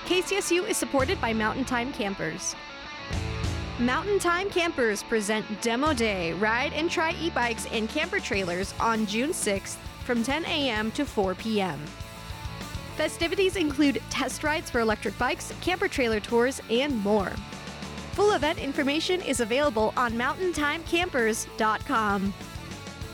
KCSU is supported by Mountain Time Campers. Mountain Time Campers present Demo Day, ride and try e-bikes and camper trailers on June 6th from 10 a.m. to 4 p.m. Festivities include test rides for electric bikes, camper trailer tours, and more. Full event information is available on mountaintimecampers.com.